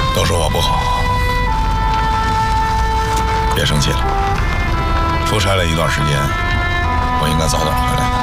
都说我不好，别生气了。出差了一段时间，我应该早点回来的。